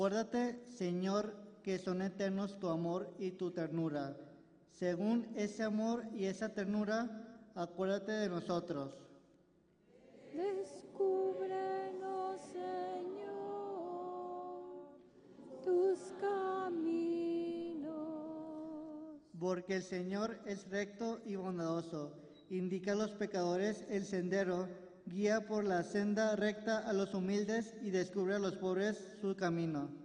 Acuérdate, Señor, que son eternos tu amor y tu ternura. Según ese amor y esa ternura, acuérdate de nosotros. Descúbrenos, Señor, tus caminos. Porque el Señor es recto y bondadoso, indica a los pecadores el sendero, guía por la senda recta a los humildes y descubre a los pobres su camino.